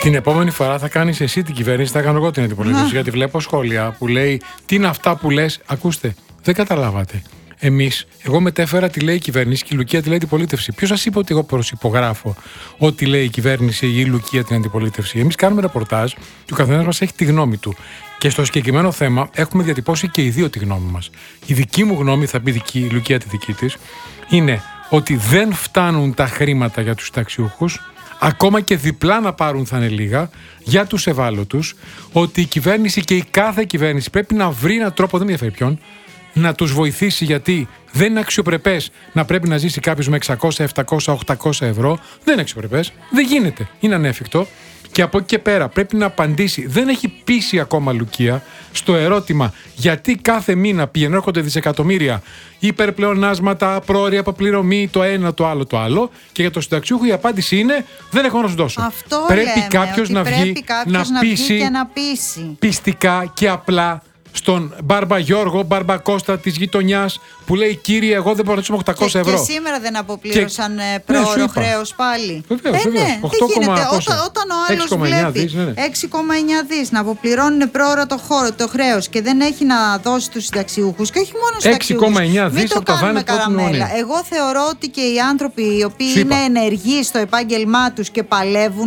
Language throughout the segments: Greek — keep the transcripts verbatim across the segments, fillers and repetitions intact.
Την επόμενη φορά θα κάνεις εσύ την κυβέρνηση, θα κάνω εγώ την αντιπολίτευση. Γιατί βλέπω σχόλια που λέει τι είναι αυτά που λες. Ακούστε, δεν καταλάβατε. Εμείς, εγώ μετέφερα τι λέει η κυβέρνηση και η Λουκία τι λέει η αντιπολίτευση. Ποιος σας είπε ότι εγώ προσυπογράφω ότι λέει η κυβέρνηση ή η Λουκία την αντιπολίτευση? Εμείς κάνουμε ρεπορτάζ και ο καθένας μας έχει τη γνώμη του. Και στο συγκεκριμένο θέμα έχουμε διατυπώσει και οι δύο τη γνώμη μας. Η δική μου γνώμη, θα πει δική, η Λουκία τη δική της, είναι ότι δεν φτάνουν τα χρήματα για τους συνταξιούχους. Ακόμα και διπλά να πάρουν θα είναι λίγα για τους ευάλωτους. Ότι η κυβέρνηση και η κάθε κυβέρνηση πρέπει να βρει έναν τρόπο, δεν με ενδιαφέρει ποιον, να τους βοηθήσει, γιατί δεν είναι αξιοπρεπές να πρέπει να ζήσει κάποιος με εξακόσια, επτακόσια, οκτακόσια ευρώ. Δεν είναι αξιοπρεπές. Δεν γίνεται. Είναι ανέφικτο. Και από εκεί και πέρα πρέπει να απαντήσει. Δεν έχει πείσει ακόμα Λουκία στο ερώτημα γιατί κάθε μήνα πηγαίνουν, έρχονται δισεκατομμύρια υπερπλεονάσματα, πρόωρη αποπληρωμή, το ένα, το άλλο, το άλλο. Και για το συνταξιούχο η απάντηση είναι δεν έχω να σου δώσω. Αυτό πρέπει λέμε, κάποιος να βγει, κάποιος να, να πείσει, βγει και να πείσει πιστικά και απλά στον Μπάρμπα Γιώργο, Μπάρμπα Κώστα της γειτονιάς που λέει κύριε, εγώ δεν μπορώ να ζήσω με οκτακόσια ευρώ. Και σήμερα δεν αποπλήρωσαν και... πρόωρο ναι, χρέος πάλι. Βεβαίως, ε, βεβαίως. Ναι, οκτώ, δεν γίνεται. πόσα? Όταν, όταν ο άλλος έξι κόμμα εννιά βλέπει δις, ναι, ναι. έξι κόμμα εννιά δις να αποπληρώνουν πρόωρο το, χώρο, το χρέος και δεν έχει να δώσει στους συνταξιούχους και όχι μόνο στους συνταξιούχους. έξι κόμμα εννιά δις Μην το από τα κάνουμε δάνεια καραμέλα. Εγώ θεωρώ ότι και οι άνθρωποι οι οποίοι είναι ενεργοί στο επάγγελμά τους και παλεύουν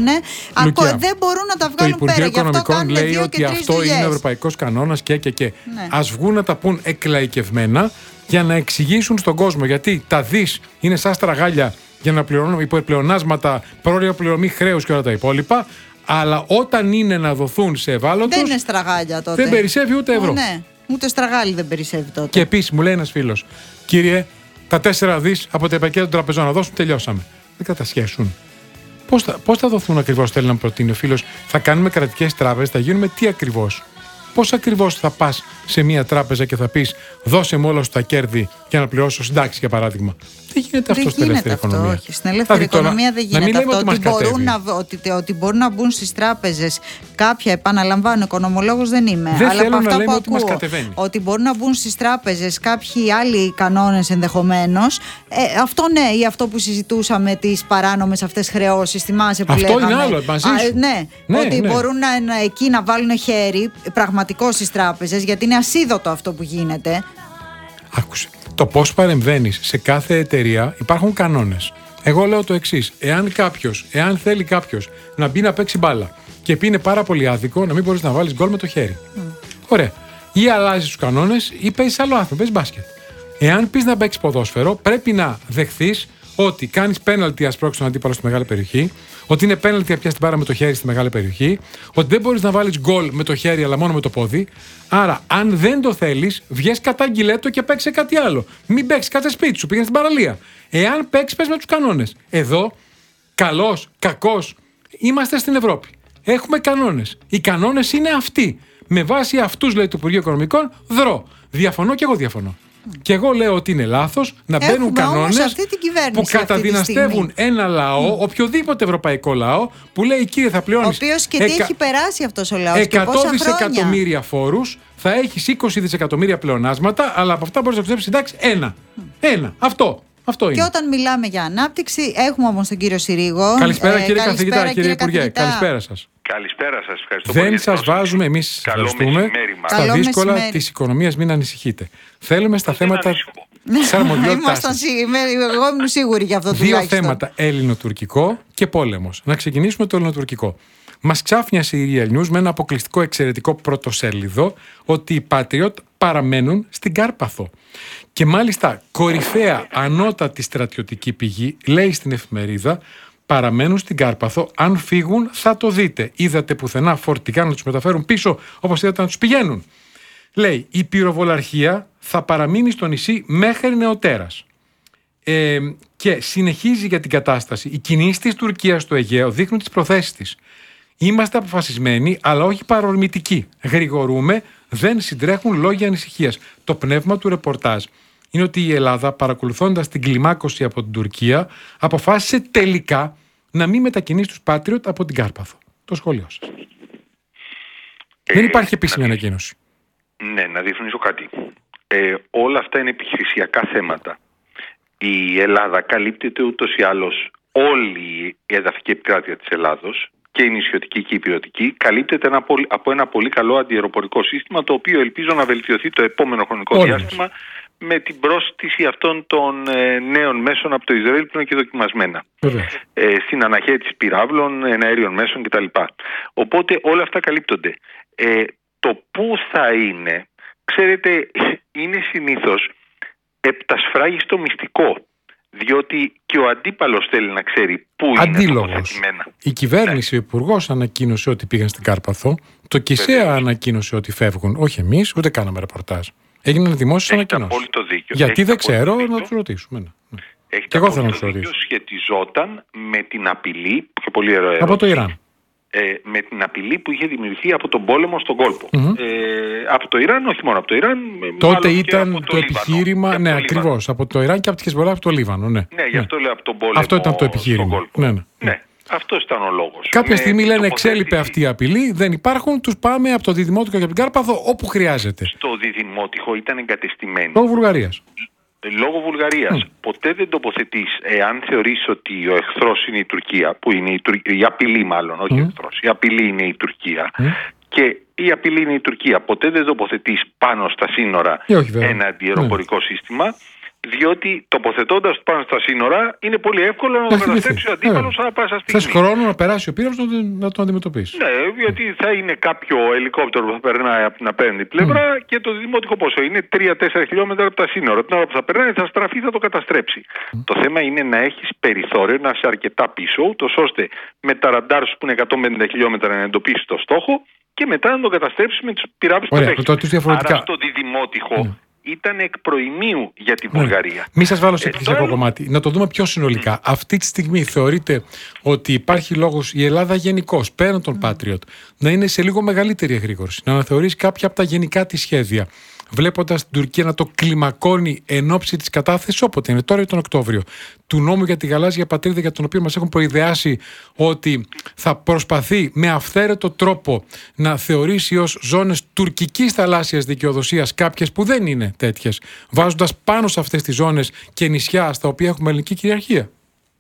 δεν μπορούν να τα βγάλουν πέρα. Το Υπουργείο Οικονομικών λέει ότι αυτό είναι ο ευρωπαϊκός κανόνας και και και. Ας βγουν να τα πούν εκλαϊκευμένα για να εξηγήσουν στον κόσμο γιατί τα δις είναι σαν στραγάλια για να πληρώνουν υπερπλεονάσματα, πρόωρια πληρωμή χρέους και όλα τα υπόλοιπα. Αλλά όταν είναι να δοθούν σε ευάλωτους. Δεν είναι στραγάλια τότε. Δεν περισσεύει ούτε ευρώ. Ο, ναι, ούτε στραγάλι δεν περισσεύει τότε. Και επίσης μου λέει ένας φίλος, κύριε, τα τέσσερα δις από τα επαρκεία των τραπεζών να δώσουν, τελειώσαμε. Δεν κατασχέσουν. Πώς θα, πώς θα δοθούν ακριβώς, θέλει να προτείνει ο φίλος? Θα κάνουμε κρατικές τράπεζες, θα γίνουμε τι ακριβώς? Πώς ακριβώς θα πας σε μια τράπεζα και θα πεις δώσε μου όλα σου τα κέρδη για να πληρώσω συντάξεις, για παράδειγμα? Δεν γίνεται αυτό στην ελεύθερη αυτό, οικονομία. Όχι. Στην ελεύθερη οικονομία δεν γίνεται να αυτό. Ότι, ότι, μπορούν να, ότι, ότι μπορούν να μπουν στις τράπεζες κάποια, επαναλαμβάνω, οικονομολόγος δεν είμαι. Δεν αλλά θέλω από να αυτά λέμε που ότι μας ακούω, κατεβαίνει. ότι μπορούν να μπουν στις τράπεζες κάποιοι άλλοι κανόνες ενδεχομένως. Ε, αυτό ναι, ή αυτό που συζητούσαμε, τις παράνομες αυτές χρεώσεις, θυμάσαι που αυτό λέγαμε. Αυτό είναι άλλο, μαζί σου. Α, ναι, ναι, ότι ναι. μπορούν να, να, εκεί να βάλουν χέρι πραγματικό στις τράπεζες, γιατί είναι ασίδωτο αυτό που γίνεται. Άκουσε. Το πώς παρεμβαίνεις σε κάθε εταιρεία υπάρχουν κανόνες. Εγώ λέω το εξής. Εάν κάποιος, εάν θέλει κάποιος να μπει να παίξει μπάλα και πει είναι πάρα πολύ άδικο να μην μπορείς να βάλεις γκολ με το χέρι. Mm. Ωραία. Ή αλλάζεις τους κανόνες ή παίζεις άλλο άθλημα, παίζεις μπάσκετ. Εάν πεις να παίξεις ποδόσφαιρο, πρέπει να δεχθείς ότι κάνεις πέναλτι να σπρώξεις τον αντίπαλο στη μεγάλη περιοχή, ότι είναι πέναλτι να πιάσεις την μπάρα με το χέρι στη μεγάλη περιοχή, ότι δεν μπορείς να βάλεις γκολ με το χέρι αλλά μόνο με το πόδι. Άρα, αν δεν το θέλεις, βγες καταγγείλε και παίξε κάτι άλλο. Μην παίξεις, κάτσε σπίτι σου, πήγαινε στην παραλία. Εάν παίξεις, πες με τους κανόνες. Εδώ, καλός, κακός, είμαστε στην Ευρώπη. Έχουμε κανόνες. Οι κανόνες είναι αυτοί. Με βάση αυτούς, λέει το Υπουργείο Οικονομικών, δρώ. Διαφωνώ και εγώ διαφωνώ. Και εγώ λέω ότι είναι λάθος να Έχουμε μπαίνουν κανόνες που καταδυναστεύουν ένα λαό, mm. οποιοδήποτε ευρωπαϊκό λαό, που λέει κύριε θα πληρώνεις. Ο οποίος και τι εκα... έχει περάσει αυτός ο λαός. εκατό δισεκατομμύρια φόρους, θα έχεις είκοσι δισεκατομμύρια πλεονάσματα, αλλά από αυτά μπορείς να ξοδέψεις εντάξει ένα. Mm. Ένα. Αυτό. Αυτό είναι. Και όταν μιλάμε για ανάπτυξη, έχουμε όμως τον κύριο Συρίγο. Καλησπέρα, ε, κύριε καλησπέρα, καθηγητά, κύριε Υπουργέ. καθηγητά. Καλησπέρα σας. Καλησπέρα σας. Ευχαριστώ Δεν πολύ. σας βάζουμε, εμείς σας ευχαριστούμε. Στα Καλό δύσκολα μεσημέρι. της οικονομίας μην ανησυχείτε. Θέλουμε στα Δεν θέματα της αρμοδιότητάς σας. Εγώ ήμουν σίγουρη για αυτό το Δύο θέματα, ελληνοτουρκικό και πόλεμος. Να ξεκινήσουμε το ελληνοτουρκικό. Μας ξάφνιασε η Real News με ένα αποκλειστικό εξαιρετικό πρωτοσέλιδο ότι οι Patriot παραμένουν στην Κάρπαθο. Και μάλιστα κορυφαία ανώτατη στρατιωτική πηγή λέει στην εφημερίδα παραμένουν στην Κάρπαθο, αν φύγουν θα το δείτε. Είδατε πουθενά φορτηγά να τους μεταφέρουν πίσω όπως είδατε να τους πηγαίνουν. Λέει η πυροβολαρχία θα παραμείνει στο νησί μέχρι νεοτέρας. Ε, και συνεχίζει για την κατάσταση. Οι κινήσεις της Τουρκίας στο Αιγαίο δείχνουν τις προθέσεις της. Είμαστε αποφασισμένοι, αλλά όχι παρορμητικοί. Γρηγορούμε, δεν συντρέχουν λόγια ανησυχίας. Το πνεύμα του ρεπορτάζ είναι ότι η Ελλάδα, παρακολουθώντας την κλιμάκωση από την Τουρκία, αποφάσισε τελικά να μην μετακινήσει τους Patriot από την Κάρπαθο. Το σχόλιο σας. Ε, δεν υπάρχει επίσημη να... ανακοίνωση. Ναι, να διευκρινίσω κάτι. Ε, όλα αυτά είναι επιχειρησιακά θέματα. Η Ελλάδα καλύπτεται ούτως ή άλλως όλη η εδαφική επικράτεια της Ελλάδος και η νησιωτική και η ηπειρωτική, καλύπτεται ένα, από ένα πολύ καλό αντιαεροπορικό σύστημα, το οποίο ελπίζω να βελτιωθεί το επόμενο χρονικό Όλες. διάστημα με την πρόσθεση αυτών των ε, νέων μέσων από το Ισραήλ που είναι και δοκιμασμένα. Ε, στην αναχέτηση πυράβλων, εναέριων μέσων κτλ. Οπότε όλα αυτά καλύπτονται. Ε, το πού θα είναι, ξέρετε, είναι συνήθως επτασφράγιστο μυστικό. Διότι και ο αντίπαλος θέλει να ξέρει πού είναι τοποθετημένα. Η κυβέρνηση, ναι. Ο υπουργός ανακοίνωσε ότι πήγαν στην Κάρπαθο. Το ΚΙΣΕΑ ανακοίνωσε ότι φεύγουν. Όχι εμείς, ούτε κάναμε ρεπορτάζ. Έγιναν δημόσιες ανακοινώσεις. Γιατί Έχετε δεν ξέρω, να τους ρωτήσουμε. Ναι. Έχετε εγώ θέλω να τους ρωτήσω. Σχετιζόταν με την απειλή, και πολύ ερώτηση, από το Ιράν. Ε, με την απειλή που είχε δημιουργηθεί από τον πόλεμο στον κόλπο. Mm-hmm. Ε, από το Ιράν, όχι μόνο από το Ιράν. Τότε ήταν το, το επιχείρημα, ναι, ακριβώς. Από το Ιράν και από τη Χεσμολάχ από το Λίβανο. Ναι, ναι, γι' αυτό λέω από τον πόλεμο. Αυτό ήταν το επιχείρημα. Ναι, ναι. ναι. Αυτός ήταν ο λόγος. Κάποια με στιγμή λένε εξέλιπε αυτή η απειλή, δεν υπάρχουν, τους πάμε από το Διδημότυχο και από την Κάρπαθο όπου χρειάζεται. Στο Διδημότυχο ήταν εγκατεστημένοι. Λόγω Βουλγαρίας. Λόγω Βουλγαρίας. Mm. Ποτέ δεν τοποθετείς, εάν θεωρείς ότι ο εχθρός είναι η Τουρκία, που είναι η, Τουρ... η απειλή μάλλον, όχι mm. ο εχθρός, η απειλή είναι η Τουρκία mm. και η απειλή είναι η Τουρκία. Ποτέ δεν τοποθετείς πάνω στα σύνορα ένα αντιαεροπορικό yeah. σύστημα, διότι τοποθετώντας το πάνω στα σύνορα είναι πολύ εύκολο να το καταστρέψει ο αντίπαλος ανά πάσα στιγμή. Θες χρόνο να περάσει ο πύρος να, να το αντιμετωπίσει. Ναι, γιατί θα είναι κάποιο ελικόπτερο που θα περνάει από την απέναντι πλευρά mm. και το δημοτικό πόσο είναι τρία τέσσερα χιλιόμετρα από τα σύνορα. Την ώρα που θα περνάει θα στραφεί, θα το καταστρέψει. Mm. Το θέμα είναι να έχεις περιθώριο, να είσαι αρκετά πίσω, ούτως ώστε με τα ραντάρ σου που είναι εκατόν πενήντα χιλιόμετρα να εντοπίσεις το στόχο και μετά να το καταστρέψεις με τους πυράβλους που έχεις. Άρα στο διδημότυχο mm. ήταν εκ προημίου για τη Βουλγαρία. Ναι. Μην σας βάλω σε επιχειρησιακό τώρα... κομμάτι. Να το δούμε πιο συνολικά. Mm. Αυτή τη στιγμή θεωρείτε ότι υπάρχει λόγος η Ελλάδα γενικώς, πέραν των mm. Patriot, να είναι σε λίγο μεγαλύτερη εγρήγορση, να αναθεωρήσει κάποια από τα γενικά της σχέδια, βλέποντας την Τουρκία να το κλιμακώνει εν ώψη της κατάθεσης, όποτε είναι, τώρα ή τον Οκτώβριο, του νόμου για τη γαλάζια πατρίδα, για τον οποίο μας έχουν προειδεάσει ότι θα προσπαθεί με αυθαίρετο τρόπο να θεωρήσει ως ζώνες τουρκικής θαλάσσιας δικαιοδοσίας κάποιες που δεν είναι τέτοιες, βάζοντας πάνω σε αυτές τις ζώνες και νησιά στα οποία έχουμε ελληνική κυριαρχία.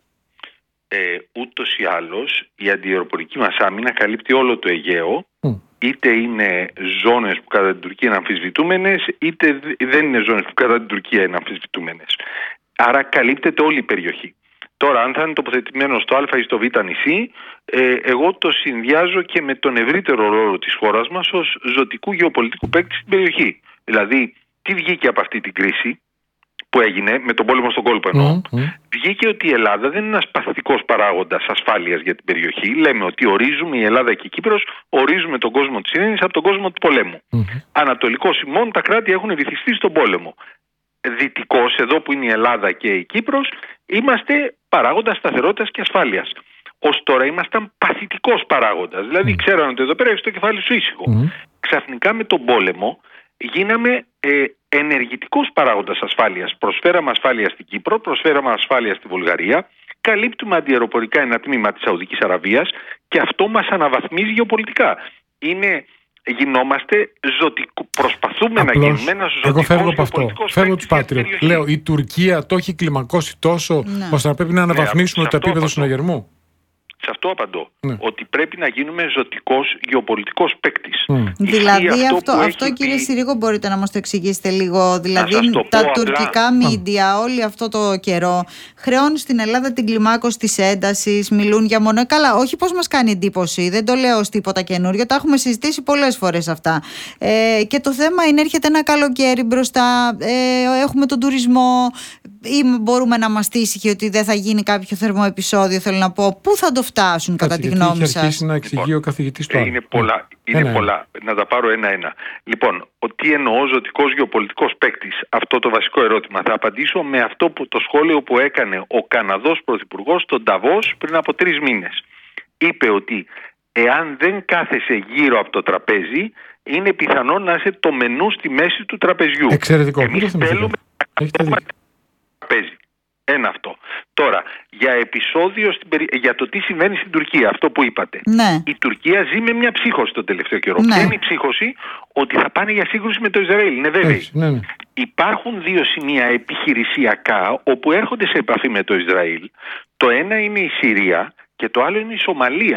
Ε, ούτως ή άλλως η αντιαεροπορική μας άμυνα καλύπτει όλο το Αιγαίο. Mm. Είτε είναι ζώνες που κατά την Τουρκία είναι αμφισβητούμενες, είτε δεν είναι ζώνες που κατά την Τουρκία είναι αμφισβητούμενες. Άρα καλύπτεται όλη η περιοχή. Τώρα, αν θα είναι τοποθετημένο στο Α ή στο Β νησί, ε, εγώ το συνδυάζω και με τον ευρύτερο ρόλο της χώρας μας ως ζωτικού γεωπολιτικού παίκτη στην περιοχή. Δηλαδή, τι βγήκε από αυτή την κρίση που έγινε, με τον πόλεμο στον κόλπο εννοώ, mm, mm. βγήκε ότι η Ελλάδα δεν είναι ένας παθητικός παράγοντας ασφάλειας για την περιοχή. Λέμε ότι ορίζουμε, η Ελλάδα και η Κύπρος, ορίζουμε τον κόσμο της ειρήνης από τον κόσμο του πολέμου. Mm. Ανατολικός ημών τα κράτη έχουν βυθιστεί στον πόλεμο. Δυτικός, εδώ που είναι η Ελλάδα και η Κύπρος, είμαστε παράγοντας σταθερότητας και ασφάλειας. Ως τώρα ήμασταν παθητικός παράγοντας. Δηλαδή, mm. ξέραν ότι εδώ πέρα έχεις το κεφάλι σου ήσυχο. Mm. Ξαφνικά με τον πόλεμο γίναμε ε, ενεργητικός παράγοντας ασφάλειας. Προσφέραμε ασφάλεια στην Κύπρο, προσφέραμε ασφάλεια στη Βουλγαρία, καλύπτουμε αντιαεροπορικά ένα τμήμα της Σαουδικής Αραβίας και αυτό μας αναβαθμίζει γεωπολιτικά. Είναι, γινόμαστε ζωτικό, προσπαθούμε απλώς, να γίνουμε ένας ζωτικός εγώ φεύγω από αυτό, φεύγω τους Patriot. Λέω, η Τουρκία το έχει κλιμακώσει τόσο, ναι. ώστε να πρέπει να αναβαθμίσουμε ναι, το επίπεδο συναγερμού. Σε αυτό απαντώ. Ναι. Ότι πρέπει να γίνουμε ζωτικός γεωπολιτικός παίκτης. Mm. Δηλαδή αυτό, αυτό, αυτό κύριε πει... Συρίγο, μπορείτε να μας το εξηγήσετε λίγο. Δηλαδή τα πω, τουρκικά μίντια όλη αυτό το καιρό χρεώνουν στην Ελλάδα την κλιμάκωση της έντασης, μιλούν για μόνο. Καλά, όχι πως μας κάνει εντύπωση, δεν το λέω ως τίποτα καινούριο, τα έχουμε συζητήσει πολλές φορές αυτά. Ε, και το θέμα είναι, έρχεται ένα καλοκαίρι μπροστά, ε, έχουμε τον τουρισμό, ή μπορούμε να είμαστε ήσυχοι ότι δεν θα γίνει κάποιο θερμό επεισόδιο, θέλω να πω. Πού θα το φτάσουν κατά τη γνώμη σας? Έχει αρχίσει να εξηγεί λοιπόν, ο καθηγητής του. Είναι πολλά. Είναι ένα, πολλά. Ένα. Να τα πάρω ένα-ένα. Λοιπόν, τι εννοώ ζωτικός γεωπολιτικός παίκτης, αυτό το βασικό ερώτημα. Θα απαντήσω με αυτό που το σχόλιο που έκανε ο Καναδός Πρωθυπουργός στον Νταβός πριν από τρεις μήνες. Είπε ότι εάν δεν κάθεσαι γύρω από το τραπέζι, είναι πιθανό να είσαι το μενού στη μέση του τραπεζιού. Εξαιρετικό. Εμείς θέλουμε να τραπέζι. Ένα αυτό. Τώρα, για επεισόδιο, στην περι... για το τι συμβαίνει στην Τουρκία, αυτό που είπατε. Ναι. Η Τουρκία ζει με μια ψύχωση τον τελευταίο καιρό. Ναι. Ποια είναι η ψύχωση? Ότι θα πάνε για σύγκρουση με το Ισραήλ. Είναι βέβαιοι. Ναι, ναι. Υπάρχουν δύο σημεία επιχειρησιακά όπου έρχονται σε επαφή με το Ισραήλ. Το ένα είναι η Συρία και το άλλο είναι η Σομαλία.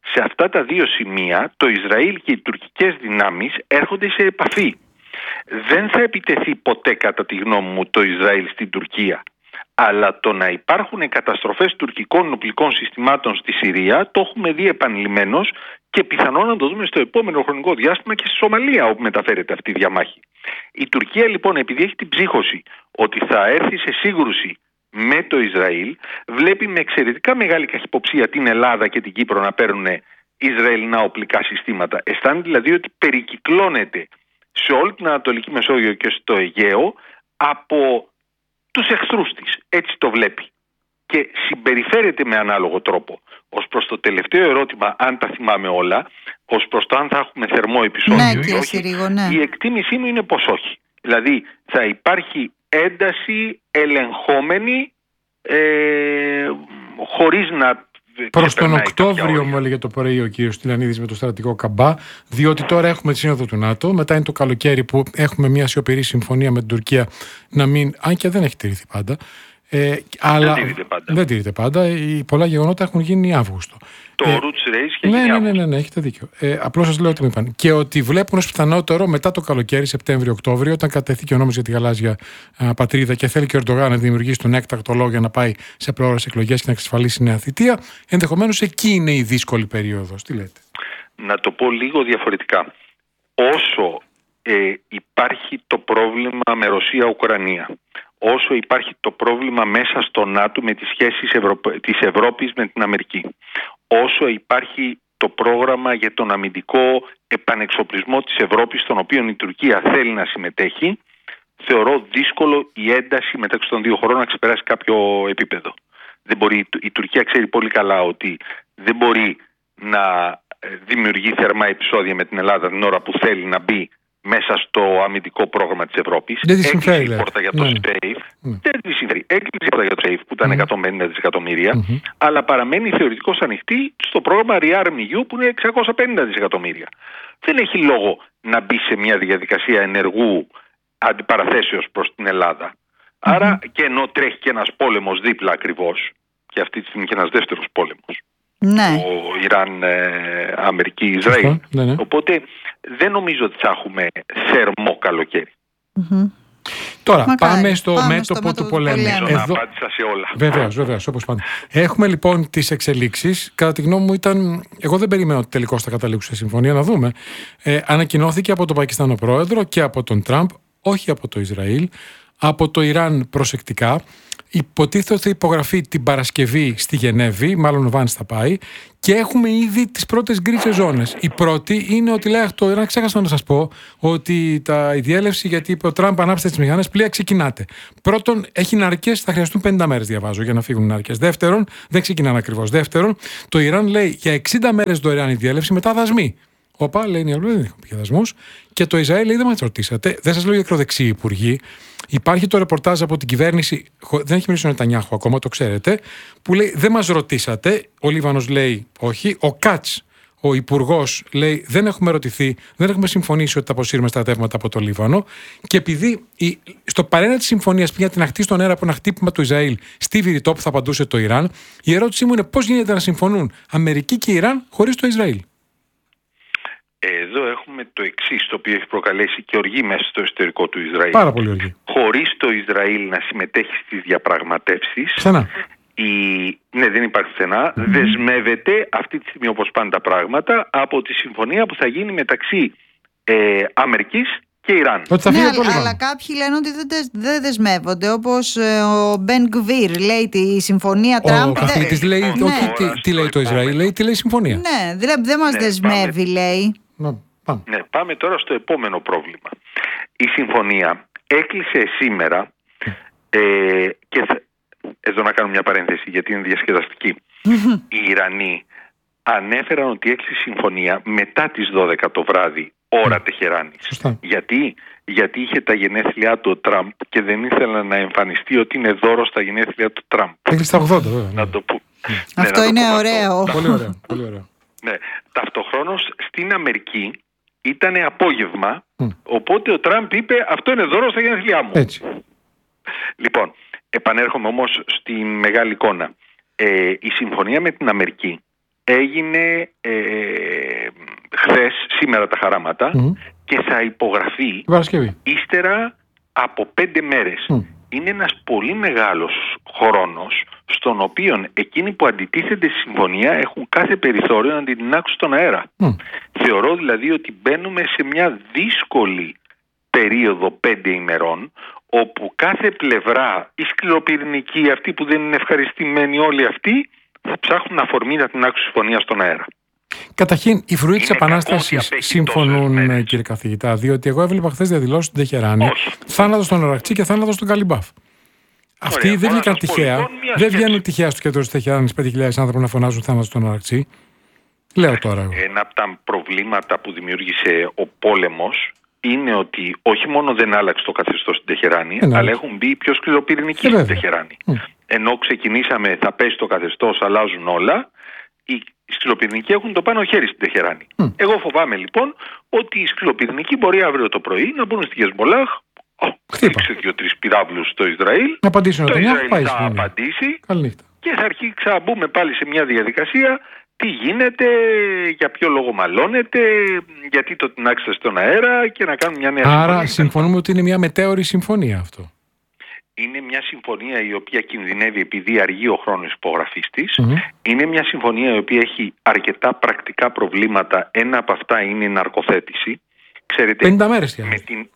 Σε αυτά τα δύο σημεία το Ισραήλ και οι τουρκικές δυνάμεις έρχονται σε επαφή. Δεν θα επιτεθεί ποτέ, κατά τη γνώμη μου, το Ισραήλ στην Τουρκία. Αλλά το να υπάρχουν καταστροφές τουρκικών οπλικών συστημάτων στη Συρία το έχουμε δει επανειλημμένως και πιθανόν να το δούμε στο επόμενο χρονικό διάστημα και στη Σομαλία, όπου μεταφέρεται αυτή η διαμάχη. Η Τουρκία λοιπόν, επειδή έχει την ψύχωση ότι θα έρθει σε σύγκρουση με το Ισραήλ, βλέπει με εξαιρετικά μεγάλη καχυποψία την Ελλάδα και την Κύπρο να παίρνουν Ισραηλινά οπλικά συστήματα. Αισθάνεται δηλαδή ότι περικυκλώνεται σε όλη την Ανατολική Μεσόγειο και στο Αιγαίο από τους εχθρούς της. Έτσι το βλέπει. Και συμπεριφέρεται με ανάλογο τρόπο. Ως προς το τελευταίο ερώτημα, αν τα θυμάμαι όλα, ως προς το αν θα έχουμε θερμό επεισόδιο ναι, ή όχι, Συρίγο, ναι. η εκτίμησή μου είναι πως όχι. Δηλαδή θα υπάρχει ένταση ελεγχόμενη ε, χωρίς να... Προς τον Οκτώβριο μου έλεγε το πρωί ο κύριος Τηλιανίδης με το στρατηγό Καμπά, διότι τώρα έχουμε τη σύνοδο του ΝΑΤΟ, μετά είναι το καλοκαίρι που έχουμε μια σιωπηρή συμφωνία με την Τουρκία να μην, αν και δεν έχει τηρηθεί πάντα, ε, αλλά δεν τηρείται πάντα. Δεν τηρείται πάντα. Οι πολλά γεγονότα έχουν γίνει Αύγουστο. Το ε, Roots Race και ναι, γίνει ναι, ναι, ναι, ναι, έχετε δίκιο. Ε, απλώς σας λέω ότι μου είπαν. Και ότι βλέπουν ως πιθανότερο μετά το καλοκαίρι, Σεπτέμβριο-Οκτώβριο, όταν κατέθηκε ο νόμος για τη γαλάζια α, πατρίδα και θέλει και ο Ερντογάν να δημιουργήσει τον έκτακτο λόγο για να πάει σε πρόορες εκλογές και να εξασφαλίσει νέα θητεία, ενδεχομένως εκεί είναι η δύσκολη περίοδος. Τι λέτε? Να το πω λίγο διαφορετικά. Όσο ε, υπάρχει το πρόβλημα με Ρωσία-Ουκρανία, όσο υπάρχει το πρόβλημα μέσα στο ΝΑΤΟ με τις σχέσεις Ευρω... της Ευρώπης με την Αμερική, όσο υπάρχει το πρόγραμμα για τον αμυντικό επανεξοπλισμό της Ευρώπης, στον οποίο η Τουρκία θέλει να συμμετέχει, θεωρώ δύσκολο η ένταση μεταξύ των δύο χωρών να ξεπεράσει κάποιο επίπεδο. Δεν μπορεί... Η Τουρκία ξέρει πολύ καλά ότι δεν μπορεί να δημιουργεί θερμά επεισόδια με την Ελλάδα την ώρα που θέλει να μπει μέσα στο αμυντικό πρόγραμμα της Ευρώπης. Δεν τη συμφέρει. Έκλεισε η πόρτα για το ναι. SAFE. Ναι. Δεν τη συμφέρει. Έκλεισε η πόρτα για το SAFE που ήταν mm. εκατόν πενήντα δισεκατομμύρια, mm-hmm. αλλά παραμένει θεωρητικώς ανοιχτή στο πρόγραμμα ReArmEU που είναι εξακόσια πενήντα δισεκατομμύρια. Δεν έχει λόγο να μπει σε μια διαδικασία ενεργού αντιπαραθέσεως προς την Ελλάδα. Mm-hmm. Άρα και ενώ τρέχει και ένας πόλεμος δίπλα ακριβώς, και αυτή τη στιγμή και ένας δεύτερος πόλεμος, ναι. ο Ιράν, ε, Αμερική, Ισραήλ. Ναι, ναι. Οπότε δεν νομίζω ότι θα έχουμε θερμό καλοκαίρι. Mm-hmm. Τώρα Μακάρι. πάμε στο πάμε μέτωπο στο του πολέμου. Εδώ... Να απάντησα σε όλα. Βεβαίως, βεβαίως, όπως πάντα. Έχουμε λοιπόν τις εξελίξεις. Κατά τη γνώμη μου ήταν. Εγώ δεν περιμένω ότι τελικώς θα καταλήξουν σε συμφωνία. Να δούμε. Ε, ανακοινώθηκε από τον Πακιστάνο πρόεδρο και από τον Τραμπ, όχι από το Ισραήλ, από το Ιράν προσεκτικά. Υποτίθεται ότι θα υπογραφεί την Παρασκευή στη Γενέβη, μάλλον ο Βάνης θα πάει, και έχουμε ήδη τις πρώτες γκρίζες ζώνες. Η πρώτη είναι ότι λέει το Ιράν, ξέχασα να σας πω, ότι τα, η διέλευση, γιατί είπε ο Τραμπ, ανάψτε τις μηχανές, πλοία ξεκινάτε. Πρώτον, έχει ναρκές, θα χρειαστούν πενήντα μέρες, διαβάζω, για να φύγουν οι ναρκές. Δεύτερον, δεν ξεκινάνε ακριβώς. Δεύτερον, το Ιράν λέει για εξήντα μέρες δωρεάν η διέλευση, μετά δασμοί. Όπα, λέει η Νιαλού, δεν έχουμε πια δασμούς. Και το Ισραήλ λέει: δεν μας ρωτήσατε. Δεν σας λέω για ακροδεξιοί υπουργοί. Υπάρχει το ρεπορτάζ από την κυβέρνηση, δεν έχει μιλήσει ο Νετανιάχου ακόμα, το ξέρετε, που λέει: δεν μας ρωτήσατε. Ο Λίβανος λέει: όχι. Ο Κάτς, ο υπουργός, λέει: δεν έχουμε ρωτηθεί, δεν έχουμε συμφωνήσει ότι θα αποσύρουμε στρατεύματα από το Λίβανο. Και επειδή η, στο παρένα της συμφωνίας πήγε την αχτή στον αέρα από ένα χτύπημα του Ισραήλ στη Βηρητό που θα απαντούσε το Ιράν, η ερώτησή μου είναι πώς γίνεται να συμφωνούν Αμερική και Ιράν χωρίς το Ισραήλ. Εδώ έχουμε το εξής, το οποίο έχει προκαλέσει και οργή μέσα στο εσωτερικό του Ισραήλ. Πάρα πολύ οργή. Χωρίς το Ισραήλ να συμμετέχει στις διαπραγματεύσεις. Ξανά. Η... Ναι, δεν υπάρχει πουθενά. Mm-hmm. Δεσμεύεται αυτή τη στιγμή, όπως πάνε τα πράγματα, από τη συμφωνία που θα γίνει μεταξύ ε, Αμερικής και Ιράν. Ναι, αλλά, αλλά κάποιοι λένε ότι δεν, δεν δεσμεύονται, όπως ε, ο Μπεν Γκβίρ λέει τη συμφωνία Τραμπ. Ο καθηγητής λέει, ναι. όχι τι, τι λέει το Ισραήλ, λέει, τι λέει συμφωνία. Ναι, δηλαδή δεν μας ναι, δεσμεύει, πάμε, λέει. Να, πάμε. Ναι, πάμε τώρα στο επόμενο πρόβλημα. Η συμφωνία έκλεισε σήμερα ε, και θα, εδώ να κάνω μια παρένθεση γιατί είναι διασκεδαστική. Οι Ιρανοί ανέφεραν ότι έκλεισε συμφωνία μετά τις δώδεκα το βράδυ, ώρα Τεχεράνης. Γιατί? Γιατί είχε τα γενέθλιά του ο Τραμπ και δεν ήθελε να εμφανιστεί ότι είναι δώρο στα γενέθλια του Τραμπ. Έκλεισε τα ογδόντα, βέβαια. Να το πω. Αυτό ναι, είναι ωραίο. Αυτό. Πολύ ωραίο. Πολύ ωραίο. Ναι. Ταυτοχρόνως στην Αμερική ήταν απόγευμα, mm. οπότε ο Τραμπ είπε αυτό είναι δώρο στα γενέθλιά μου. Έτσι. Λοιπόν, επανέρχομαι όμως στη μεγάλη εικόνα. Ε, η συμφωνία με την Αμερική έγινε ε, χθες, σήμερα τα χαράματα, mm. και θα υπογραφεί Παρασκευή. ύστερα από πέντε μέρες. Mm. Είναι ένας πολύ μεγάλος χρόνος, στον οποίο εκείνοι που αντιτίθενται στη συμφωνία έχουν κάθε περιθώριο να την τεινάξουν στον αέρα. Mm. Θεωρώ δηλαδή ότι μπαίνουμε σε μια δύσκολη περίοδο πέντε ημερών, όπου κάθε πλευρά, η σκληροπυρηνική, αυτοί που δεν είναι ευχαριστημένοι, όλοι αυτοί θα ψάχνουν αφορμή να τεινάξουν συμφωνία στον αέρα. Καταρχήν, οι φρουροί της Επανάστασης συμφωνούν, κύριε καθηγητά, διότι εγώ έβλεπα χθες διαδηλώσεις στην Τεχεράνη, θάνατος στον Αρακτσί και θάνατος στον Καλιμπάφ. Αυτοί Ωραία, δεν βγήκαν τυχαία, λοιπόν, δεν βγαίνουν τυχαία στο κέντρο της Τεχεράνης πέντε χιλιάδες άνθρωποι να φωνάζουν θάνατος στον Αρακτσί. Λέω τώρα εγώ. Ένα από τα προβλήματα που δημιούργησε ο πόλεμος είναι ότι όχι μόνο δεν άλλαξε το καθεστώς στην Τεχεράνη, ε, αλλά έχουν μπει πιο σκληροπυρηνικοί ε, στην Τεχεράνη. Mm. Ενώ ξεκινήσαμε, θα πέσει το καθεστώς, αλλάζουν όλα, οι σκληροπυρηνικοί έχουν το πάνω χέρι στην Τεχεράνη. Mm. Εγώ φοβάμαι λοιπόν ότι οι σκληροπυρηνικοί μπορεί αύριο το πρωί να μπουν στη Χεσμολάχ, χτύπησε δύο-τρεις πυράβλους στο Ισραήλ, να απαντήσει, το Ισραήλ πάει θα απαντήσει και θα αρχίσει να μπούμε πάλι σε μια διαδικασία. Τι γίνεται, για ποιο λόγο μαλώνεται, γιατί το τεινάξετε στον αέρα και να κάνουμε μια νέα συμφωνία. Άρα συμφωνούμε ότι είναι μια μετέωρη συμφωνία αυτό. Είναι μια συμφωνία η οποία κινδυνεύει επειδή αργεί ο χρόνος υπογραφής της. Mm-hmm. Είναι μια συμφωνία η οποία έχει αρκετά πρακτικά προβλήματα. Ένα από αυτά είναι η ναρκοθέτηση. Ξέρετε, πενήντα μέρες με την...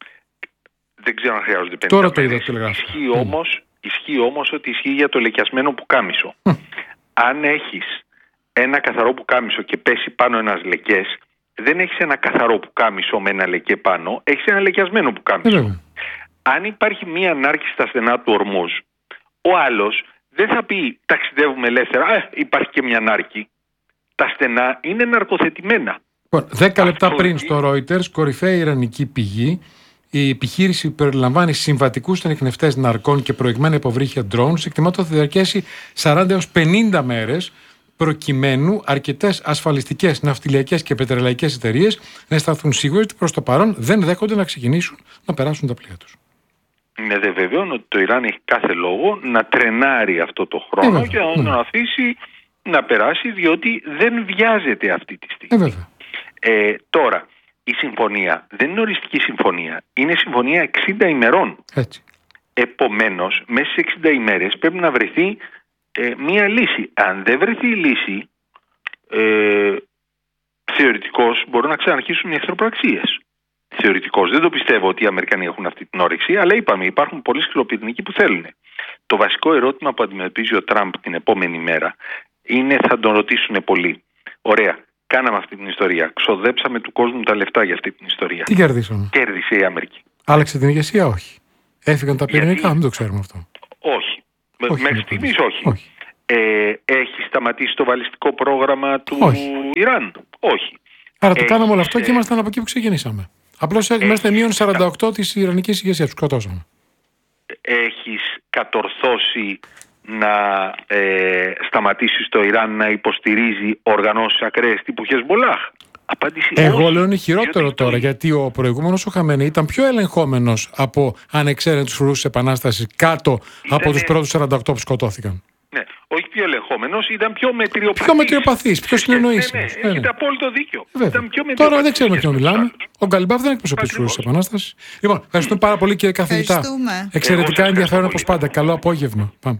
Δεν ξέρω αν χρειάζονται πενήντα Τώρα μέρες. Το είδα, ισχύει, mm. όμως, ισχύει όμως ότι ισχύει για το λεκιασμένο πουκάμισο. Mm. Αν έχεις ένα καθαρό πουκάμισο και πέσει πάνω ένας λεκές, δεν έχεις ένα καθαρό πουκάμισο με ένα λεκέ πάνω, έχεις ένα λεκιασμένο πουκάμισο. Mm. Αν υπάρχει μία ανάρκη στα στενά του Ορμούζ, ο άλλος δεν θα πει ταξιδεύουμε ελεύθερα, ε, υπάρχει και μια ανάρκη. Τα στενά είναι ναρκοθετημένα. Δέκα λεπτά πριν στο Reuters, κορυφαία ιρανική πηγή, η επιχείρηση που περιλαμβάνει συμβατικούς ανιχνευτές ναρκών και προηγμένα υποβρύχια drones, εκτιμά ότι θα διαρκέσει σαράντα έως πενήντα μέρες, προκειμένου αρκετές ασφαλιστικές, ναυτιλιακές και πετρελαϊκές εταιρείες να αισθανθούν σίγουροι ότι προς το παρόν δεν δέχονται να ξεκινήσουν να περάσουν τα πλοία τους. Είναι δε βεβαίω ότι το Ιράν έχει κάθε λόγο να τρενάρει αυτό το χρόνο ε, και να τον ναι. αφήσει να περάσει, διότι δεν βιάζεται αυτή τη στιγμή. Ε, ε, τώρα, η συμφωνία δεν είναι οριστική συμφωνία. Είναι συμφωνία εξήντα ημερών. Έτσι. Επομένως, μέσα σε εξήντα ημέρες πρέπει να βρεθεί ε, μία λύση. Αν δεν βρεθεί η λύση, ε, θεωρητικώς μπορούν να ξαναρχίσουν οι εχθροπραξίες. Θεωρητικώς. Δεν το πιστεύω ότι οι Αμερικανοί έχουν αυτή την όρεξη, αλλά είπαμε, υπάρχουν πολλοί σκληροπυρηνικοί που θέλουν. Το βασικό ερώτημα που αντιμετωπίζει ο Τραμπ την επόμενη μέρα είναι, θα τον ρωτήσουν πολλοί. Ωραία, κάναμε αυτή την ιστορία. Ξοδέψαμε του κόσμου τα λεφτά για αυτή την ιστορία. Τι κερδίσαμε? Κέρδισε η Αμερική. Άλλαξε την ηγεσία, όχι. Έφυγαν τα πυρηνικά, Γιατί... δεν το ξέρουμε αυτό. Όχι. όχι Μέχρι στιγμής όχι. όχι. Ε, έχει σταματήσει το βαλιστικό πρόγραμμα του όχι. Ιράν. Όχι. Άρα το κάναμε όλο αυτό και ήμασταν από εκεί που ξεκινήσαμε. Απλώς είμαστε μείον σαράντα οκτώ της ιρανικής ηγεσίας, τους σκοτώσαμε. Έχεις κατορθώσει να ε, σταματήσεις το Ιράν να υποστηρίζει οργανώσεις ακραίες τύπου Χεσμολάχ? Απάντηση Εγώ όχι, λέω είναι χειρότερο τώρα, το... γιατί ο προηγούμενος ο Χαμένεϊ ήταν πιο ελεγχόμενος από ανεξαίρετους φρουρούς της Επανάστασης κάτω Ήτανε... από τους πρώτους σαράντα οκτώ που σκοτώθηκαν. Ναι, όχι πιο ελεγχόμενος, ήταν πιο μετριοπαθής. Πιο μετριοπαθής, πιο συνεννοήσιμος. Ναι, ναι, έχετε απόλυτο δίκιο. Ήταν πιο Τώρα δεν ξέρουμε ποιον μιλάμε. Ο Γκαλιμπάφ δεν εκπροσωπεί τους φρουρούς της Επανάστασης. Λοιπόν, ευχαριστούμε πάρα πολύ κύριε καθηγητά. Εξαιρετικά ενδιαφέρον όπως πάντα. Καλό απόγευμα. Πάμε.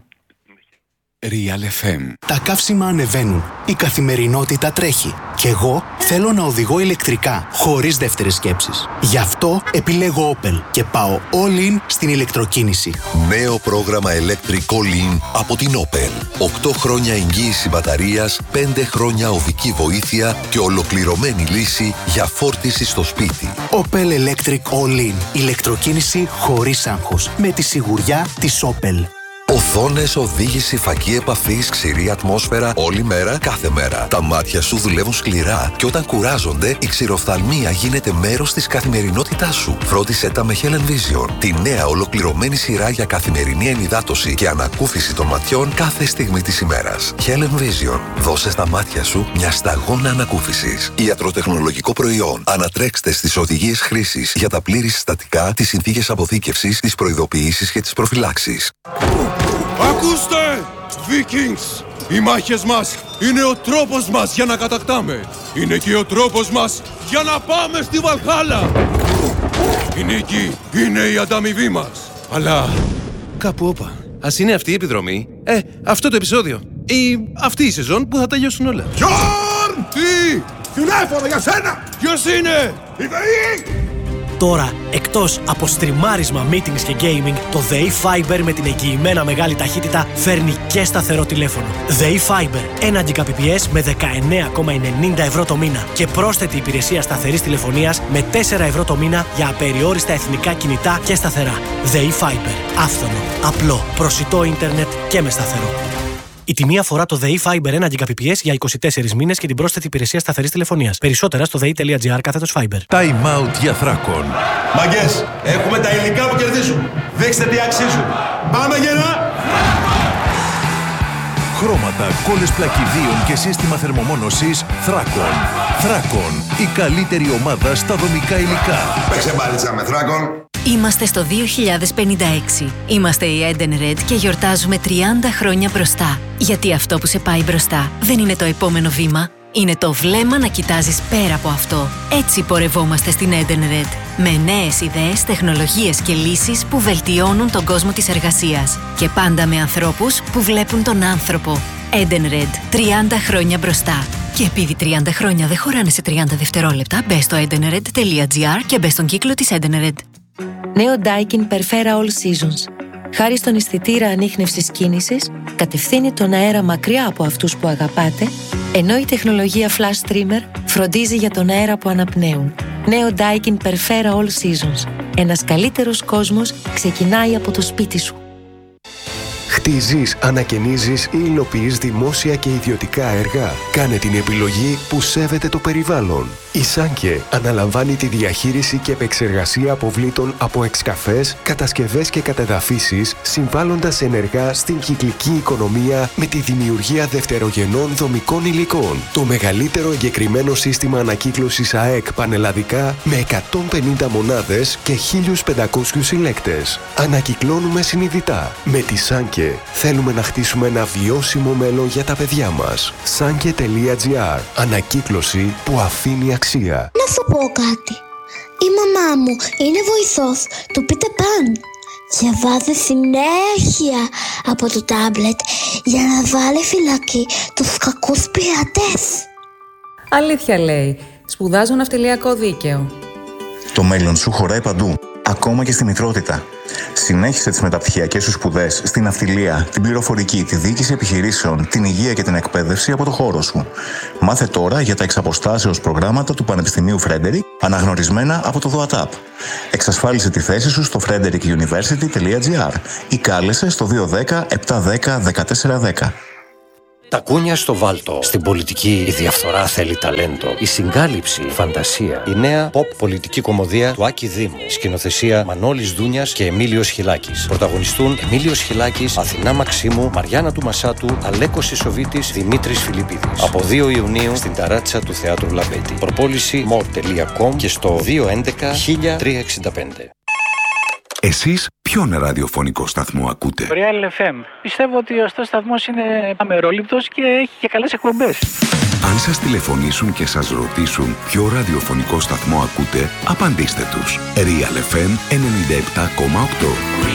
Real εφ εμ. Τα καύσιμα ανεβαίνουν. Η καθημερινότητα τρέχει. Και εγώ θέλω να οδηγώ ηλεκτρικά, χωρίς δεύτερες σκέψεις. Γι' αυτό επιλέγω Opel και πάω all in στην ηλεκτροκίνηση. Νέο πρόγραμμα Electric All In από την Opel. οκτώ χρόνια εγγύηση μπαταρίας, πέντε χρόνια οδική βοήθεια και ολοκληρωμένη λύση για φόρτιση στο σπίτι. Opel Electric All In. Ηλεκτροκίνηση χωρίς άγχος. Με τη σιγουριά της Opel. Οθόνες, οδήγηση, φακή επαφής, ξηρή ατμόσφαιρα, όλη μέρα, κάθε μέρα. Τα μάτια σου δουλεύουν σκληρά και όταν κουράζονται, η ξηροφθαλμία γίνεται μέρος της καθημερινότητάς σου. Φρόντισέ τα με Helen Vision, τη νέα ολοκληρωμένη σειρά για καθημερινή ενυδάτωση και ανακούφιση των ματιών κάθε στιγμή της ημέρας. Helen Vision, δώσε στα μάτια σου μια σταγόνα ανακούφισης. Ιατροτεχνολογικό προϊόν. Ανατρέξτε στις οδηγίες χρήσης για τα πλήρη συστατικά, τις συνθήκες αποθήκευσης, τις προειδοποιήσεις και τις προφυλάξεις. Ακούστε, Vikings! Οι μάχες μας είναι ο τρόπος μας για να κατακτάμε. Είναι και ο τρόπος μας για να πάμε στη Βαλχάλα. Η νίκη είναι η ανταμοιβή μας. Αλλά κάπου όπα. Ας είναι αυτή η επιδρομή, ε, αυτό το επεισόδιο ή αυτή η σεζόν που θα τελειώσουν όλα. Γιόρν! Τι! Τηλέφωνο για σένα! Ποιος είναι? Η ΔΕΗ! Τώρα, εκτός από στριμάρισμα, meetings και gaming, το ΔΕΗ Fiber με την εγγυημένα μεγάλη ταχύτητα φέρνει και σταθερό τηλέφωνο. ΔΕΗ Fiber, ένα Gbps με δεκαεννέα κόμμα ενενήντα ευρώ το μήνα και πρόσθετη υπηρεσία σταθερής τηλεφωνίας με τέσσερα ευρώ το μήνα για απεριόριστα εθνικά κινητά και σταθερά. ΔΕΗ Fiber, άφθονο, απλό, προσιτό ίντερνετ και με σταθερό. Η τιμή αφορά το ΔΕΗ Fiber ένα Gbps για είκοσι τέσσερις μήνες και την πρόσθετη υπηρεσία σταθερής τηλεφωνίας. Περισσότερα στο δei.gr κάθετος Fiber. Time out για Θράκον. Μαγκές, έχουμε τα υλικά που κερδίζουν. Δείξτε τι αξίζουν. Πάμε γερά! Χρώματα, κόλλες πλακιδίων και σύστημα θερμομόνωσης Θράκον. Θράκον, η καλύτερη ομάδα στα δομικά υλικά. Παίξε μπάλιτσα με Θράκον. Είμαστε στο δύο χιλιάδες πενήντα έξι. Είμαστε η Edenred και γιορτάζουμε τριάντα χρόνια μπροστά. Γιατί αυτό που σε πάει μπροστά δεν είναι το επόμενο βήμα. Είναι το βλέμμα να κοιτάζεις πέρα από αυτό. Έτσι πορευόμαστε στην Edenred. Με νέες ιδέες, τεχνολογίες και λύσεις που βελτιώνουν τον κόσμο της εργασίας. Και πάντα με ανθρώπους που βλέπουν τον άνθρωπο. Edenred. τριάντα χρόνια μπροστά. Και επειδή τριάντα χρόνια δεν χωράνε σε τριάντα δευτερόλεπτα, μπες στο edenred.gr και μπες στον κύκλο της Edenred. Νέο Daikin Perfera All Seasons. Χάρη στον αισθητήρα ανίχνευσης κίνησης, κατευθύνει τον αέρα μακριά από αυτούς που αγαπάτε, ενώ η τεχνολογία Flash Streamer φροντίζει για τον αέρα που αναπνέουν. Νέο Daikin Perfera All Seasons. Ένας καλύτερος κόσμος ξεκινάει από το σπίτι σου. Χτίζεις, ανακαινίζεις ή υλοποιείς δημόσια και ιδιωτικά έργα. Κάνε την επιλογή που σέβεται το περιβάλλον. Η Σάνκε αναλαμβάνει τη διαχείριση και επεξεργασία αποβλήτων από εξκαφές, κατασκευές και κατεδαφίσεις, συμβάλλοντας ενεργά στην κυκλική οικονομία με τη δημιουργία δευτερογενών δομικών υλικών. Το μεγαλύτερο εγκεκριμένο σύστημα ανακύκλωσης ΑΕΚ πανελλαδικά με εκατόν πενήντα μονάδες και χίλιους πεντακόσιους συλλέκτες. Ανακυκλώνουμε συνειδητά. Με τη Σάνκε θέλουμε να χτίσουμε ένα βιώσιμο μέλλον για τα παιδιά μας. Sanke.gr. Ανακύκλωση που αφήνει αξία. Να σου πω κάτι. Η μαμά μου είναι βοηθός του Peter Pan. Διαβάζει συνέχεια από το τάμπλετ για να βάλει φυλακή τους κακούς πειρατές. Αλήθεια λέει. Σπουδάζω ναυτιλιακό δίκαιο. Το μέλλον σου χωράει παντού, ακόμα και στη μητρότητα. Συνέχισε τις μεταπτυχιακές σου σπουδές στην ναυτιλία, την πληροφορική, τη διοίκηση επιχειρήσεων, την υγεία και την εκπαίδευση από το χώρο σου. Μάθε τώρα για τα εξαποστάσεως προγράμματα του Πανεπιστημίου Frederick, αναγνωρισμένα από το ΔΟΑΤΑΠ. Εξασφάλισε τη θέση σου στο frederickuniversity.gr ή κάλεσε στο δύο ένα μηδέν επτά ένα μηδέν ένα τέσσερα ένα μηδέν. Τα κούνια στο βάλτο. Στην πολιτική η διαφθορά θέλει ταλέντο. Η συγκάλυψη, η φαντασία. Η νέα pop πολιτική κομμωδία του Άκη Δήμου. Σκηνοθεσία Μανώλης Δούνιας και Εμίλιος Χιλάκης. Πρωταγωνιστούν Εμίλιος Χιλάκης, Αθηνά Μαξίμου, Μαριάννα του Μασάτου, Αλέκος Ισοβίτης, Δημήτρης Φιλιππίδης. Από δύο Ιουνίου στην ταράτσα του Θεάτρου Λαμπέτη. Προπόληση μορ τελεία κομ και στο δύο ένα ένα χίλια τριακόσια εξήντα πέντε. Εσείς ποιον ραδιοφωνικό σταθμό ακούτε? Real εφ εμ. Πιστεύω ότι ο σταθμός είναι αμερόληπτος και έχει και καλές εκπομπές. Αν σας τηλεφωνήσουν και σας ρωτήσουν ποιο ραδιοφωνικό σταθμό ακούτε, απαντήστε τους. Real εφ εμ ενενήντα επτά κόμμα οκτώ.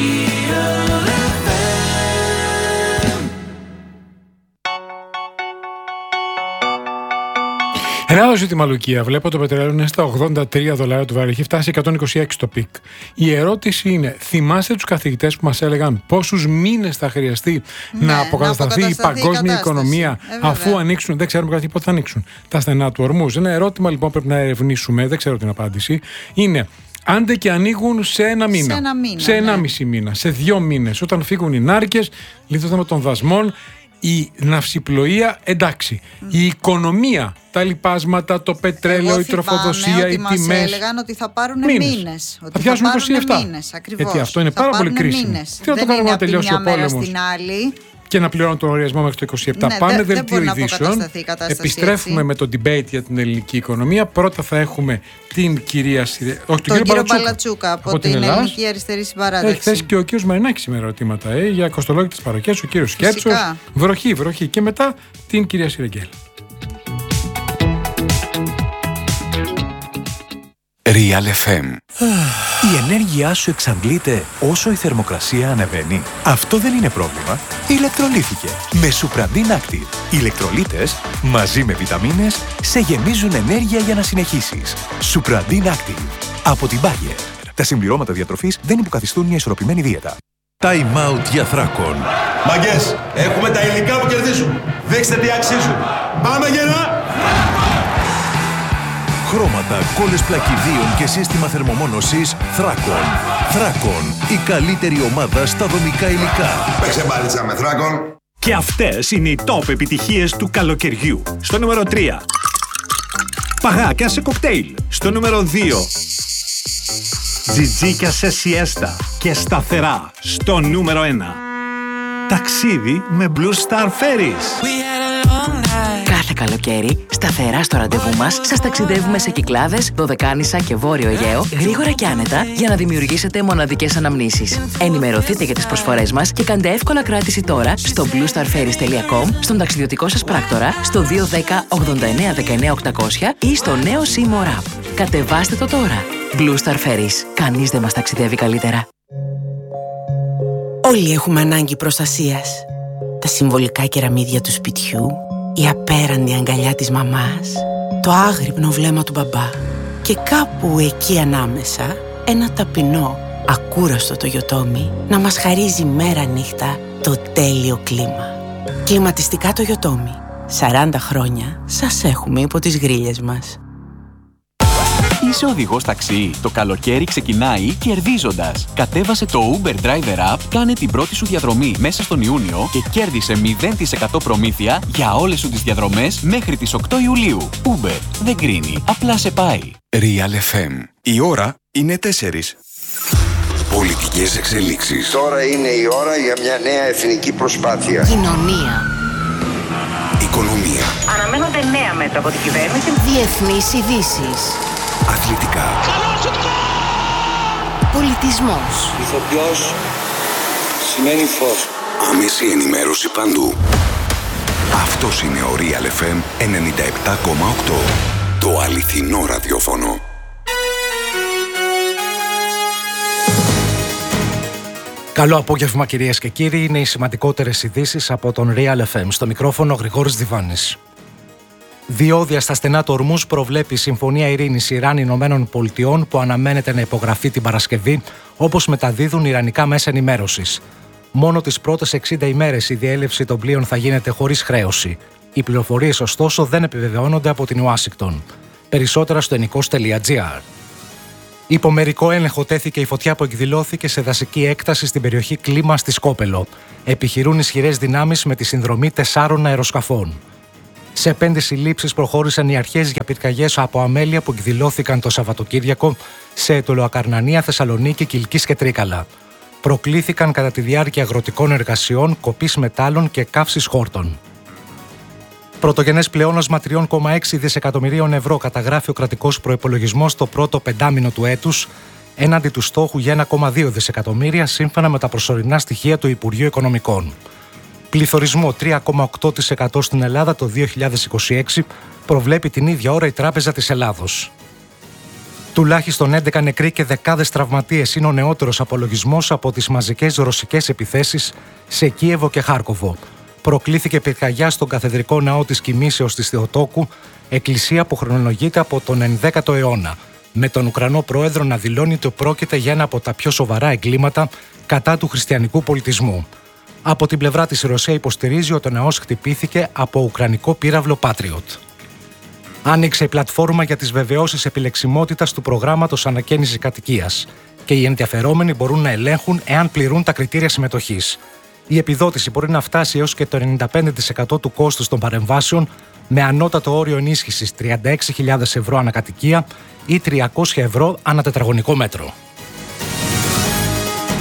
Ένα άλλο ζήτημα, Λουκία. Βλέπω το πετρέλαιο είναι στα ογδόντα τρία δολάρια το βαρέλι. Έχει φτάσει εκατόν είκοσι έξι το πικ. Η ερώτηση είναι, θυμάστε τους καθηγητές που μας έλεγαν πόσους μήνες θα χρειαστεί ναι, να αποκατασταθεί, να αποκατασταθεί η παγκόσμια η οικονομία ε, αφού ανοίξουν, δεν ξέρουμε κάτι πότε θα ανοίξουν, τα στενά του ορμούς. Ένα ερώτημα λοιπόν πρέπει να ερευνήσουμε, δεν ξέρω την απάντηση. Είναι, άντε και ανοίγουν σε ένα μήνα, σε ένα μήνα, σε ένα ναι. μισή μήνα, σε δύο μήνες, όταν φύγουν οι νάρκες, λύθο θέμα των δασμών, η ναυσιπλοεία, εντάξει. Mm. Η οικονομία, τα λοιπάσματα, το πετρέλαιο, η τροφοδοσία, οι τιμές. Μας έλεγαν ότι θα πάρουν μήνες. Θα πιάσουν είκοσι επτά. Μήνες, ακριβώς. Γιατί αυτό είναι θα πάρα πολύ κρίσιμο. Μήνες. Τι να το κάνουμε να τελειώσει ο πόλεμος? Στην άλλη. και να πληρώνουν τον λογαριασμό μέχρι το είκοσι επτά. Ναι, Πάμε δεν, δελτίο δεν ειδήσεων. Επιστρέφουμε έτσι με το debate για την ελληνική οικονομία. Πρώτα θα έχουμε την κυρία Σιρε... Όχι, τον, τον κύριο Παλατσούκα από, από την Ελλάς. Ελληνική Αριστερή Συμπαράταξη. Έχει θέσει και ο κύριος Μαρινάκης σήμερα ερωτήματα ε, για κοστολόγητες παροχές, ο κύριος Σκέρτσος. Βροχή, βροχή. Και μετά την κυρία Σιρεγγέλ. Real εφ εμ. Η ενέργειά σου εξαντλείται όσο η θερμοκρασία ανεβαίνει. Αυτό δεν είναι πρόβλημα. Ηλεκτρολύθηκε με Supradin Active. Οι ηλεκτρολίτες μαζί με βιταμίνες σε γεμίζουν ενέργεια για να συνεχίσεις. Supradin Active από την Bayer. Τα συμπληρώματα διατροφής δεν υποκαθιστούν μια ισορροπημένη δίαιτα. Time out για Θράκον. Μαγκές, έχουμε τα υλικά που κερδίζουν. Δείξτε τι αξίζουν. Πάμε γερά! Χρώματα, κόλλες πλακιδίων και σύστημα θερμομόνωσης Θράκον. Θράκον, η καλύτερη ομάδα στα δομικά υλικά. Παίξε μπάλιτσα με Θράκον. Και αυτές είναι οι top επιτυχίες του καλοκαιριού. Στο νούμερο τρία. Παγάκια σε κοκτέιλ. Στο νούμερο δύο. Τζιτζίκια σε σιέστα και σταθερά. Στο νούμερο ένα. Ταξίδι με Blue Star Ferries. Κάθε καλοκαίρι, σταθερά στο ραντεβού μας, σας ταξιδεύουμε σε Κυκλάδες, Δωδεκάνησα και Βόρειο Αιγαίο, γρήγορα και άνετα, για να δημιουργήσετε μοναδικές αναμνήσεις. Ενημερωθείτε για τις προσφορές μας και κάντε εύκολα κράτηση τώρα στο blue star ferries τελεία com, στον ταξιδιωτικό σας πράκτορα, στο δύο ένα μηδέν ογδόντα εννέα δεκαεννέα οκτακόσια ή στο νέο Seymour App. Κατεβάστε το τώρα. Blue Star Ferries. Κανείς δεν μας ταξιδεύει καλύτερα. Όλοι έχουμε ανάγκη προστασίας. Τα συμβολικά κεραμίδια του σπιτιού, η απέραντη αγκαλιά της μαμάς, το άγρυπνο βλέμμα του μπαμπά και κάπου εκεί ανάμεσα ένα ταπεινό, ακούραστο το Toyotomi να μας χαρίζει μέρα νύχτα το τέλειο κλίμα. Κλιματιστικά το Toyotomi. σαράντα χρόνια σας έχουμε υπό τις γρίλες μας. Είσαι οδηγός ταξί. Το καλοκαίρι ξεκινάει κερδίζοντας. Κατέβασε το Uber Driver App, κάνε την πρώτη σου διαδρομή μέσα στον Ιούνιο και κέρδισε μηδέν τοις εκατό προμήθεια για όλες σου τις διαδρομές μέχρι τις οκτώ Ιουλίου. Uber δεν κρίνει, απλά σε πάει. Real εφ εμ. Η ώρα είναι τέσσερις. Πολιτικές εξελίξεις. Τώρα είναι η ώρα για μια νέα εθνική προσπάθεια. Κοινωνία. Οικονομία. Αναμένονται νέα μέτρα από την κυβέρνηση. Διεθνείς ειδήσεις. Αθλητικά. Πολιτισμός. Ηθοποιός σημαίνει φως. Άμεση ενημέρωση παντού. Αυτός είναι ο Real εφ εμ ενενήντα επτά κόμμα οκτώ. Το αληθινό ραδιόφωνο. Καλό απόγευμα κυρίες και κύριοι, είναι οι σημαντικότερες ειδήσεις από τον Real εφ εμ. Στο μικρόφωνο Γρηγόρης Διβάνης. Διόδια στα στενά του Ορμούζ προβλέπει η Συμφωνία Ειρήνης Ιράν-Ηνωμένων Πολιτειών που αναμένεται να υπογραφεί την Παρασκευή, όπως μεταδίδουν ιρανικά μέσα ενημέρωσης. Μόνο τις πρώτες εξήντα ημέρες η διέλευση των πλοίων θα γίνεται χωρίς χρέωση. Οι πληροφορίες ωστόσο δεν επιβεβαιώνονται από την Ουάσιγκτον. Περισσότερα στο ενικός τελεία τζι άρ. Υπό μερικό έλεγχο τέθηκε η φωτιά που εκδηλώθηκε σε δασική έκταση στην περιοχή Κλίμα στη Σκόπελο. Επιχειρούν ισχυρές δυνάμεις με τη συνδρομή τεσσάρων αεροσκαφών. Σε πέντε συλλήψεις προχώρησαν οι αρχές για πυρκαγιές από αμέλεια που εκδηλώθηκαν το Σαββατοκύριακο σε Αιτωλοακαρνανία, Θεσσαλονίκη, Κιλκής και Τρίκαλα. Προκλήθηκαν κατά τη διάρκεια αγροτικών εργασιών, κοπής μετάλλων και καύσης χόρτων. Πρωτογενές πλεόνασμα τρία κόμμα έξι δισεκατομμυρίων ευρώ καταγράφει ο κρατικός προϋπολογισμός το πρώτο πεντάμηνο του έτους, έναντι του στόχου για ένα κόμμα δύο δισεκατομμύρια σύμφωνα με τα προσωρινά στοιχεία του Υπουργείου Οικονομικών. Πληθωρισμό τρία κόμμα οκτώ τοις εκατό στην Ελλάδα το δύο χιλιάδες είκοσι έξι προβλέπει την ίδια ώρα η Τράπεζα της Ελλάδος. Τουλάχιστον έντεκα νεκροί και δεκάδες τραυματίες είναι ο νεότερος απολογισμός από τις μαζικές ρωσικές επιθέσεις σε Κίεβο και Χάρκοβο. Προκλήθηκε πυρκαγιά στον καθεδρικό ναό της Κοιμήσεως της Θεοτόκου, εκκλησία που χρονολογείται από τον ενδέκατο αιώνα, με τον Ουκρανό πρόεδρο να δηλώνει ότι πρόκειται για ένα από τα πιο σοβαρά εγκλήματα κατά του χριστιανικού πολιτισμού. Από την πλευρά της η Ρωσία υποστηρίζει ότι ο ναός χτυπήθηκε από ουκρανικό πύραυλο Patriot. Άνοιξε η πλατφόρμα για τις βεβαιώσεις επιλεξιμότητας του προγράμματος ανακαίνησης κατοικίας και οι ενδιαφερόμενοι μπορούν να ελέγχουν εάν πληρούν τα κριτήρια συμμετοχής. Η επιδότηση μπορεί να φτάσει έως και το ενενήντα πέντε τοις εκατό του κόστους των παρεμβάσεων, με ανώτατο όριο ενίσχυσης τριάντα έξι χιλιάδες ευρώ ανακατοικία ή τριακόσια ευρώ ανά τετραγωνικό μέτρο.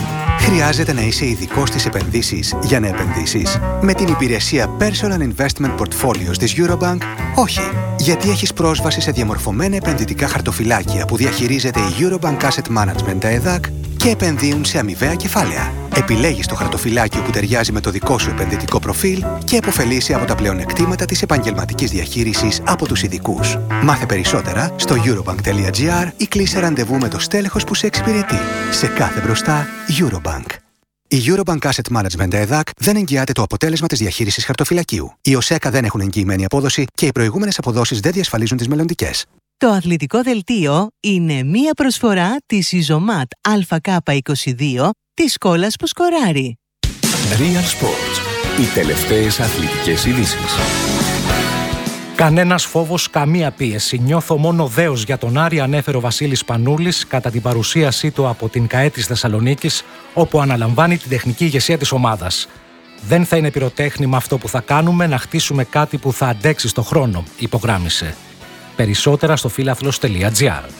Χρειάζεται να είσαι ειδικός στις επενδύσεις για να επενδύσεις? Με την υπηρεσία Personal Investment Portfolios της Eurobank, όχι. Γιατί έχεις πρόσβαση σε διαμορφωμένα επενδυτικά χαρτοφυλάκια που διαχειρίζεται η Eurobank Asset Management ΕΕ Δ Α Κ και επενδύουν σε αμοιβαία κεφάλαια. Επιλέγεις το χαρτοφυλάκιο που ταιριάζει με το δικό σου επενδυτικό προφίλ και επωφελείσαι από τα πλεονεκτήματα της επαγγελματικής διαχείρισης από τους ειδικούς. Μάθε περισσότερα στο eurobank.gr ή κλείσε ραντεβού με το στέλεχος που σε εξυπηρετεί. Σε κάθε μπροστά, Eurobank. Η Eurobank Asset Management ΕΕ Δ Α Κ δεν εγγυάται το αποτέλεσμα της διαχείρισης χαρτοφυλακίου. Οι ΟΣΕΚΑ δεν έχουν εγγυημένη απόδοση και οι προηγούμενες αποδόσεις δεν διασφαλίζουν τις μελλοντικές. Το αθλητικό δελτίο είναι μία προσφορά της Ιζωμάτ Α Κ είκοσι δύο της κόλλας που σκοράρει. Real Sports. Οι τελευταίες αθλητικές ειδήσεις. Κανένας φόβος, καμία πίεση. Νιώθω μόνο δέος για τον Άρη, ανέφερε ο Βασίλης Πανούλης κατά την παρουσίασή του από την ΚΑΕ της Θεσσαλονίκης, όπου αναλαμβάνει την τεχνική ηγεσία της ομάδας. Δεν θα είναι πυροτέχνημα αυτό που θα κάνουμε, να χτίσουμε κάτι που θα αντέξει στο χρόνο, υπογράμμισε. Περισσότερα στο φίλαθλος τελεία τζι άρ.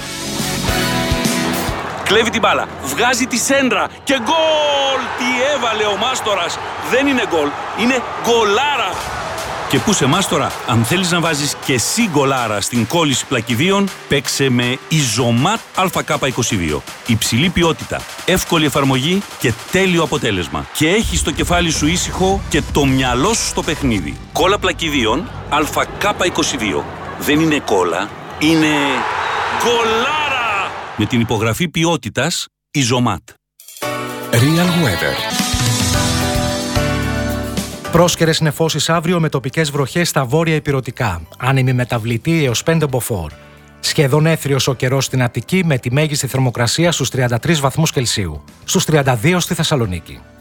Κλέβει την μπάλα, βγάζει τη σέντρα και γκολ! Τι έβαλε ο Μάστορας! Δεν είναι γκολ, είναι γκολάρα! Και πού σε Μάστορα, αν θέλεις να βάζεις και εσύ γκολάρα στην κόλληση πλακιδίων, παίξε με Ιζωμάτ Α Κ είκοσι δύο. Υψηλή ποιότητα, εύκολη εφαρμογή και τέλειο αποτέλεσμα. Και έχεις το κεφάλι σου ήσυχο και το μυαλό σου στο παιχνίδι. Κόλλα πλακιδίων Α Κ είκοσι δύο. Δεν είναι κόλλα, είναι γκολάρα! Με την υπογραφή ποιότητας Ιζωμάτ. Real Weather. Πρόσκαιρες νεφώσεις αύριο με τοπικές βροχές στα βόρεια ηπειρωτικά. Άνεμη μεταβλητή έως πέντε μποφόρ. Σχεδόν έθριος ο καιρός στην Αττική με τη μέγιστη θερμοκρασία στους τριάντα τρεις βαθμούς Κελσίου. Στους τριάντα δύο στη Θεσσαλονίκη.